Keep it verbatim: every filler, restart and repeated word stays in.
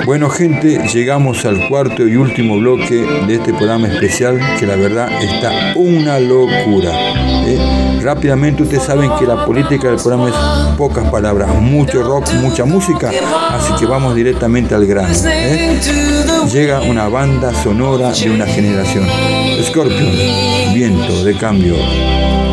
Bueno, gente, llegamos al cuarto y último bloque de este programa especial, que la verdad está una locura. ¿eh? Rápidamente, ustedes saben que la política del programa es pocas palabras, mucho rock, mucha música, así que vamos directamente al grano. ¿eh? Llega una banda sonora de una generación. Scorpion, Viento de Cambio.